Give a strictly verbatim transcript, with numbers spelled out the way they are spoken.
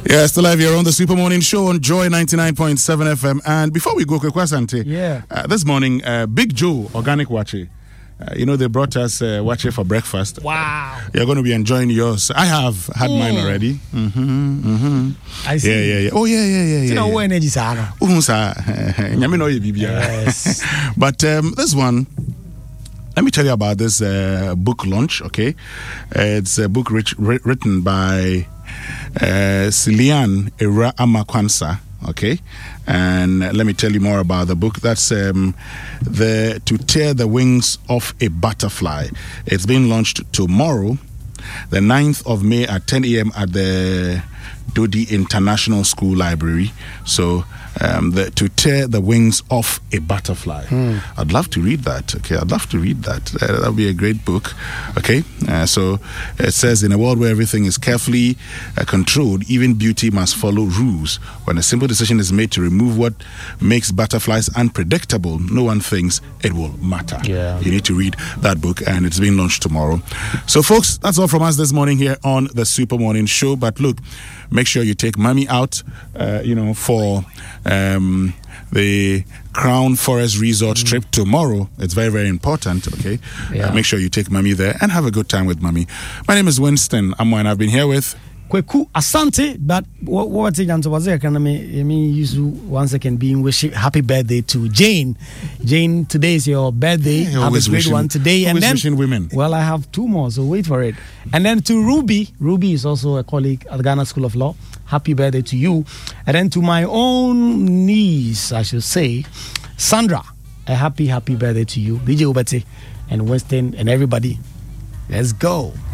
Yeah, still live here on the Super Morning Show on Joy ninety-nine point seven F M. And before we go, Kwasante, yeah, uh, this morning, uh, Big Joe Organic Wache. Uh, you know, they brought us uh, Wache for breakfast. Wow. You're going to be enjoying yours. I have had mm. mine already. Mm-hmm, mm-hmm. I see. Yeah, yeah, yeah. Oh, yeah, yeah, yeah. You yeah, know, yeah. when energy, sir. Yes. But um, this one, let me tell you about this uh, book launch, okay? Uh, it's a book rich, written by uh, Silian Era Amakwansa, okay? And let me tell you more about the book. That's um, the To Tear the Wings of a Butterfly. It's being launched tomorrow, the ninth of May at ten a.m. at the Dodi International School Library. So, um, the, To Tear the Wings of a Butterfly. Hmm. I'd love to read that. Okay, I'd love to read that. Uh, that would be a great book. Okay, uh, so it says, in a world where everything is carefully uh, controlled, even beauty must follow rules. When a simple decision is made to remove what makes butterflies unpredictable, no one thinks it will matter. Yeah. You need to read that book, and it's being launched tomorrow. So, folks, that's all from us this morning here on the Super Morning Show. But look, make sure you take mommy out, uh, you know, for um, the Crown Forest Resort mm. trip tomorrow. It's very, very important, okay? Yeah. Uh, make sure you take mommy there and have a good time with mommy. My name is Winston Amwa, and I've been here with Kweku Asante, but what what was there? Can I mean use one second being wishing happy birthday to Jane. Jane, today is your birthday. Yeah, have a great wishing, one today. And then wishing women. Well, I have two more, so wait for it. And then to Ruby, Ruby is also a colleague at the Ghana School of Law. Happy birthday to you. And then to my own niece, I should say, Sandra, a happy, happy birthday to you. D J Obete and Winston and everybody. Let's go.